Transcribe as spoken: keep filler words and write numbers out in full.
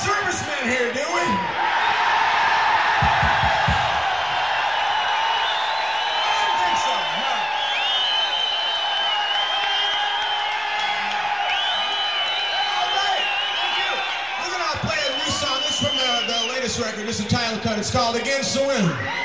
servicemen here, do we? I don't think so, no. All right, thank you. We're gonna play a new song. This is from the, the latest record. This is a title cut. It's called Against the Wind.